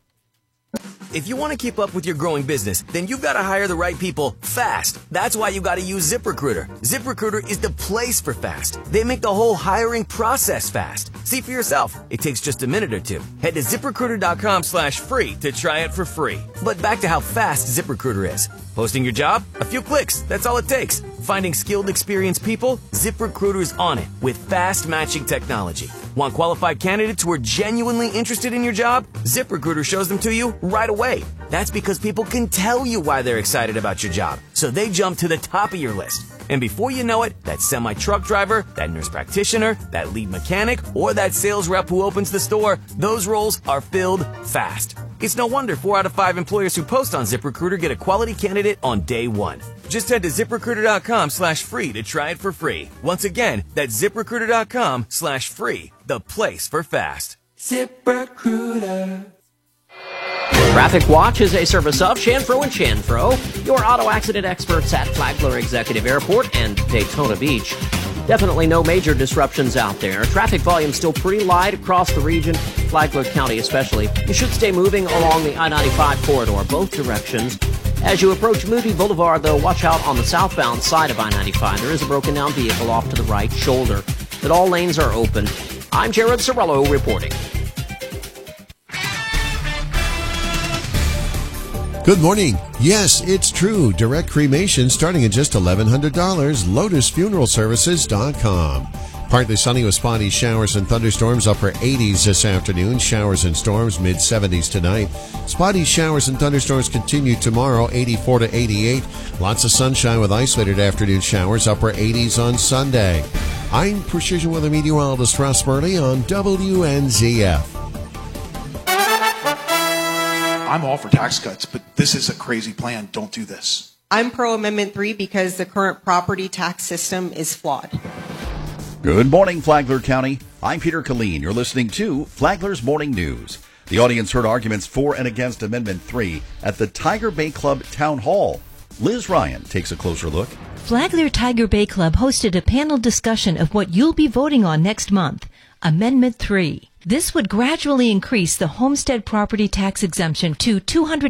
If you want to keep up with your growing business, then you've got to hire the right people fast. That's why you got to use ZipRecruiter. ZipRecruiter is the place for fast. They make the whole hiring process fast. See for yourself. It takes just a minute or 2. Head to ZipRecruiter.com/free to try it for free. But back to how fast ZipRecruiter is. Posting your job? A few clicks. That's all it takes. Finding skilled, experienced people? ZipRecruiter's on it with fast matching technology. Want qualified candidates who are genuinely interested in your job? ZipRecruiter shows them to you right away. That's because people can tell you why they're excited about your job, so they jump to the top of your list. And before you know it, that semi-truck driver, that nurse practitioner, that lead mechanic, or that sales rep who opens the store, those roles are filled fast. It's no wonder 4 out of 5 employers who post on ZipRecruiter get a quality candidate on day 1. Just head to ZipRecruiter.com/free to try it for free. Once again, that's ZipRecruiter.com/free, the place for fast. ZipRecruiter. Traffic Watch is a service of Chanfro & Chanfro, your auto accident experts at Flagler Executive Airport and Daytona Beach. Definitely no major disruptions out there. Traffic volume still pretty light across the region, Flagler County especially. You should stay moving along the I-95 corridor, both directions. As you approach Moody Boulevard, though, watch out on the southbound side of I-95. There is a broken down vehicle off to the right shoulder, but all lanes are open. I'm Jared Sorello reporting. Good morning. Yes, it's true. Direct cremation starting at just $1,100. LotusFuneralServices.com. Partly sunny with spotty showers and thunderstorms, upper 80s this afternoon. Showers and storms, mid-70s tonight. Spotty showers and thunderstorms continue tomorrow, 84 to 88. Lots of sunshine with isolated afternoon showers, upper 80s on Sunday. I'm Precision Weather Meteorologist Ross Burley on WNZF. I'm all for tax cuts, but this is a crazy plan. Don't do this. I'm pro Amendment 3 because the current property tax system is flawed. Good morning, Flagler County. I'm Peter Killeen. You're listening to Flagler's Morning News. The audience heard arguments for and against Amendment 3 at the Tiger Bay Club Town Hall. Liz Ryan takes a closer look. Flagler Tiger Bay Club hosted a panel discussion of what you'll be voting on next month. Amendment 3. This would gradually increase the homestead property tax exemption to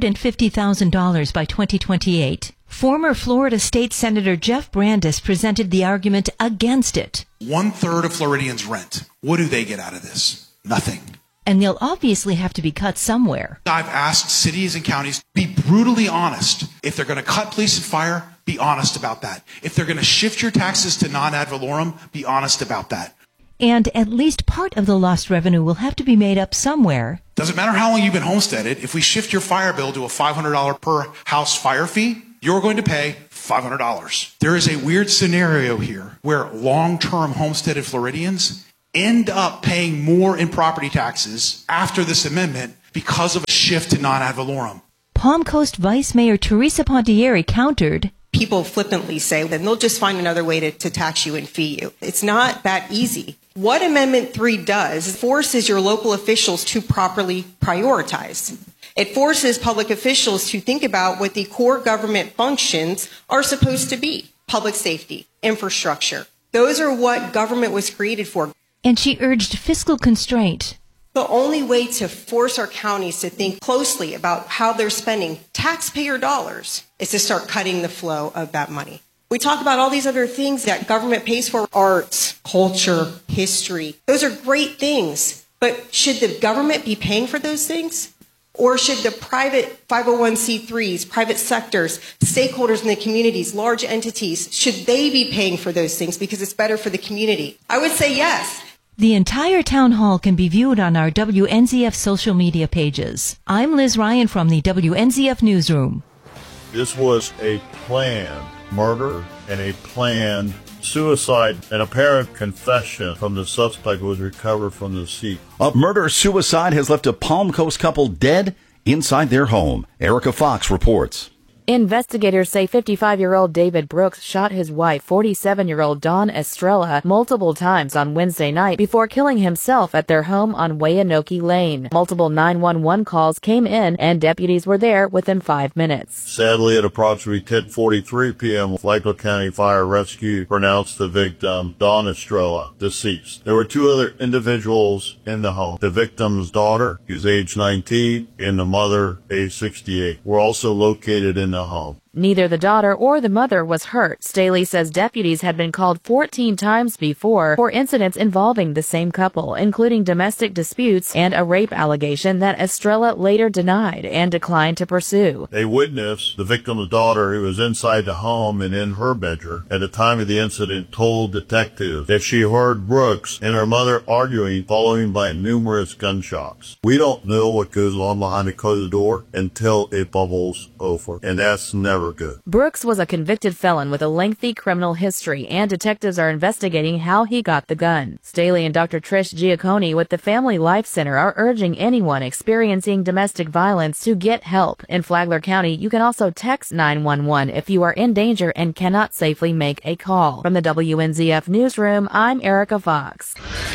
$250,000 by 2028. Former Florida State Senator Jeff Brandes presented the argument against it. 1/3 of Floridians rent. What do they get out of this? Nothing. And they'll obviously have to be cut somewhere. I've asked cities and counties to be brutally honest. If they're going to cut police and fire, be honest about that. If they're going to shift your taxes to non-ad valorem, be honest about that. And at least part of the lost revenue will have to be made up somewhere. Doesn't matter how long you've been homesteaded, if we shift your fire bill to a $500 per house fire fee, you're going to pay $500. There is a weird scenario here where long-term homesteaded Floridians end up paying more in property taxes after this amendment because of a shift to non-ad valorem. Palm Coast Vice Mayor Teresa Pontieri countered. People flippantly say that they'll just find another way to tax you and fee you. It's not that easy. What Amendment 3 does is forces your local officials to properly prioritize. It forces public officials to think about what the core government functions are supposed to be. Public safety, infrastructure. Those are what government was created for. And she urged fiscal constraint. The only way to force our counties to think closely about how they're spending taxpayer dollars is to start cutting the flow of that money. We talk about all these other things that government pays for, arts, culture, history. Those are great things. But should the government be paying for those things? Or should the private 501c3s, private sectors, stakeholders in the communities, large entities, should they be paying for those things because it's better for the community? I would say yes. The entire town hall can be viewed on our WNZF social media pages. I'm Liz Ryan from the WNZF Newsroom. This was a planned murder and a planned suicide. An apparent confession from the suspect was recovered from the scene. A murder-suicide has left a Palm Coast couple dead inside their home. Erica Fox reports. Investigators say 55-year-old David Brooks shot his wife, 47-year-old Dawn Estrella, multiple times on Wednesday night before killing himself at their home on Wayanoke Lane. Multiple 911 calls came in, and deputies were there within 5 minutes. Sadly, at approximately 10:43 p.m., Flagler County Fire Rescue pronounced the victim, Dawn Estrella, deceased. There were two other individuals in the home. The victim's daughter, who's age 19, and the mother, age 68, were also located in the home. Neither the daughter or the mother was hurt. Staley says deputies had been called 14 times before for incidents involving the same couple, including domestic disputes and a rape allegation that Estrella later denied and declined to pursue. A witness, the victim's daughter, who was inside the home and in her bedroom at the time of the incident, told detectives that she heard Brooks and her mother arguing, followed by numerous gunshots. We don't know what goes on behind the closed door until it bubbles over, and that's never good. Brooks was a convicted felon with a lengthy criminal history, and detectives are investigating how he got the gun. Staley and Dr. Trish Giacconi with the Family Life Center are urging anyone experiencing domestic violence to get help. In Flagler County, you can also text 911 if you are in danger and cannot safely make a call. From the WNZF Newsroom, I'm Erica Fox.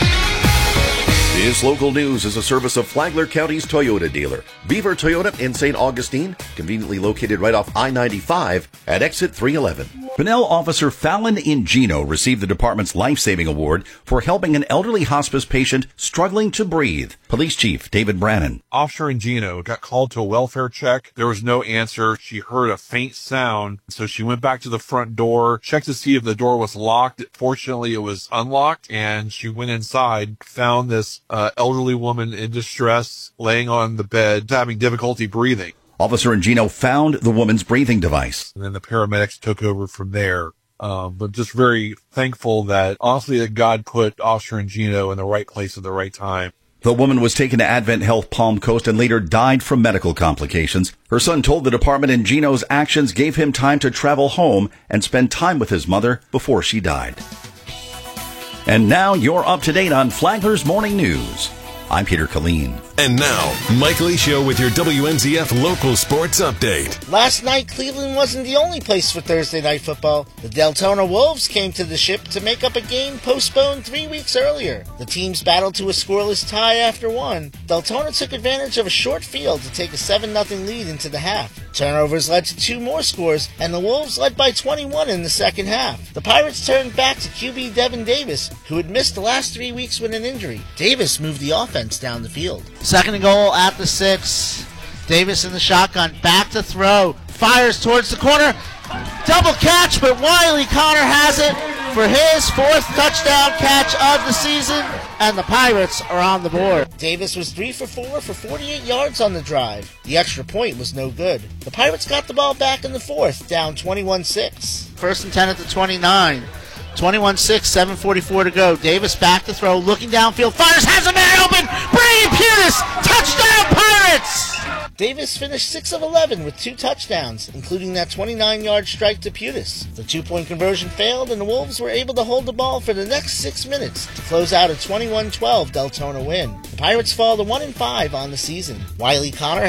This local news is a service of Flagler County's Toyota dealer, Beaver Toyota in St. Augustine, conveniently located right off I-95 at exit 311. Pinnell Officer Fallon Ingino received the department's life-saving award for helping an elderly hospice patient struggling to breathe. Police Chief David Brannon. Officer Ingino got called to a welfare check. There was no answer. She heard a faint sound, so she went back to the front door, checked to see if the door was locked. Fortunately, it was unlocked, and she went inside, found this elderly woman in distress, laying on the bed, having difficulty breathing. Officer Ingino found the woman's breathing device. And then the paramedics took over from there. But just very thankful that, honestly, that God put Officer Ingino in the right place at the right time. The woman was taken to Advent Health Palm Coast and later died from medical complications. Her son told the department Ingino's actions gave him time to travel home and spend time with his mother before she died. And now you're up to date on Flagler's Morning News. I'm Peter Colleen. And now, Mike Lee Show with your WNZF local sports update. Last night, Cleveland wasn't the only place for Thursday Night Football. The Deltona Wolves came to the Ship to make up a game postponed 3 weeks earlier. The teams battled to a scoreless tie after one. Deltona took advantage of a short field to take a 7-0 lead into the half. Turnovers led to 2 more scores, and the Wolves led by 21 in the second half. The Pirates turned back to QB Devin Davis, who had missed the last 3 weeks with an injury. Davis moved the offense down the field. Second and goal at the 6. Davis in the shotgun, back to throw, fires towards the corner, double catch, but Wiley Connor has it for his 4th touchdown catch of the season, and the Pirates are on the board. Davis was 3 for 4 for 48 yards on the drive. The extra point was no good. The Pirates got the ball back in the 4th, down 21-6. First and 10 at the 29. 21-6, 7:44 to go. Davis back to throw, looking downfield, fires, has a man open! Brady Putis! Touchdown Pirates! Davis finished 6 of 11 with 2 touchdowns, including that 29-yard strike to Putis. The 2-point conversion failed, and the Wolves were able to hold the ball for the next 6 minutes to close out a 21-12 Deltona win. The Pirates fall to 1-5 on the season. Wiley Connor